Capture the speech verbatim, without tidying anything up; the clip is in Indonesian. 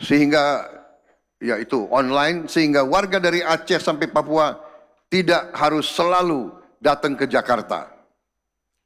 sehingga yaitu online, sehingga warga dari Aceh sampai Papua tidak harus selalu datang ke Jakarta.